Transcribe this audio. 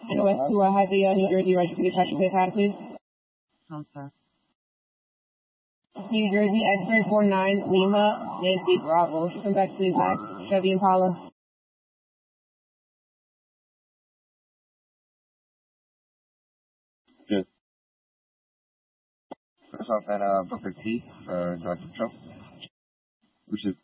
And west to have the New Jersey registered detective pad, please. Okay. New Jersey X-ray 49 Lima Nancy Bravo. Come back to the back. Chevy Impala. Good. First off, that Booker T for Dr. Trump, which is